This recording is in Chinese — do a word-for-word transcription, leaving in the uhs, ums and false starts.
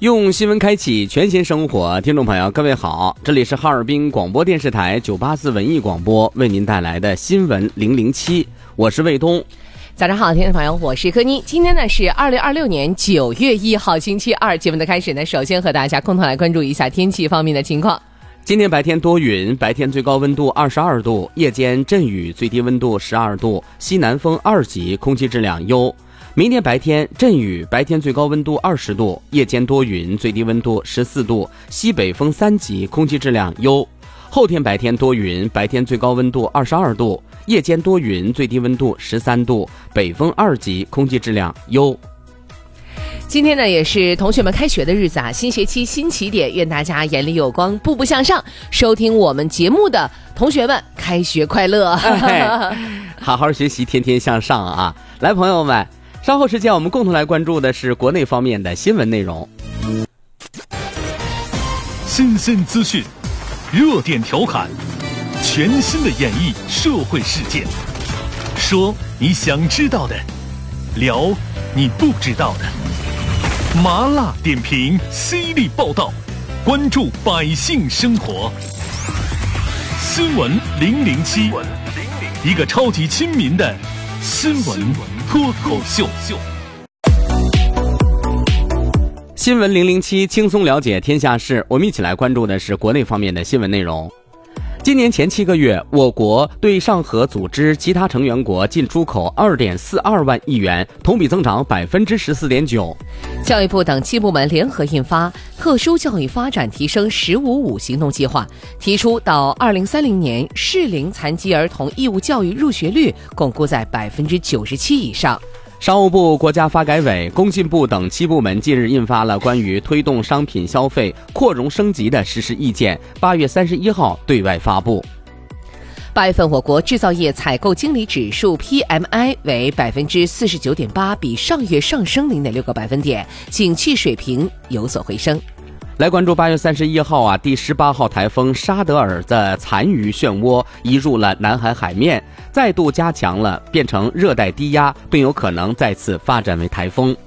用新闻开启全新生活，听众朋友各位好，这里是哈尔滨广播电视台九八四文艺广播为您带来的新闻零零七，我是卫东。 早上好，听众朋友，我是柯妮。今天呢是二零二六年九月一号星期二，节目的开始呢，首先和大家共同来关注一下天气方面的情况。 今天白天多云，白天最高温度二十二度，夜间阵雨，最低温度十二度，西南风二级，空气质量优。明天白天阵雨，白天最高温度二十度，夜间多云，最低温度十四度，西北风三级，空气质量优。后天白天多云，白天最高温度二十二度，夜间多云，最低温度十三度，北风二级，空气质量优。 今天呢也是同学们开学的日子啊，新学期新起点，愿大家眼里有光，步步向上。收听我们节目的同学们，开学快乐！ 哎、好好学习，天天向上啊！来，朋友们。稍后时间我们共同来关注的是国内方面的新闻内容。 新鲜资讯，热点调侃，全新的演绎社会事件，说你想知道的，聊你不知道的，麻辣点评，犀利报道，关注百姓生活。新闻零零七，一个超级亲民的新闻脱口秀。 新闻零零七，轻松了解天下事。我们一起来关注的是国内方面的新闻内容。今年前七个月，我国对上合组织其他成员国进出口 二点四二万亿元，同比增长 百分之十四点九。 教育部等七部门联合印发《特殊教育发展提升“十五五”行动计划》，提出到二零三零年适龄残疾儿童义务教育入学率巩固在 百分之九十七 以上。 商务部、国家发改委、工信部等七部门近日印发了关于推动商品消费扩容升级的实施意见，八月三十一号对外发布。 八月份我国制造业采购经理指数 P M I 为 百分之四十九点八， 比上月上升 零点六个百分点，景气水平有所回升。 来关注八月三十一号啊，第十八号台风沙德尔的残余漩涡移入了南海海面，再度加强了，变成热带低压，并有可能再次发展为台风。